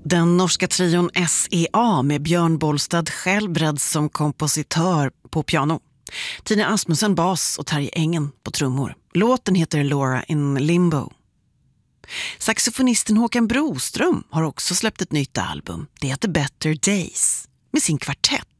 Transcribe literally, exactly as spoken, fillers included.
Den norska trion S E A med Björn Bollstad Skälbred som kompositör på piano. Tina Asmussen bas och Terje Engen på trummor. Låten heter Laura in Limbo. Saxofonisten Håkan Broström har också släppt ett nytt album. Det heter Better Days med sin kvartett.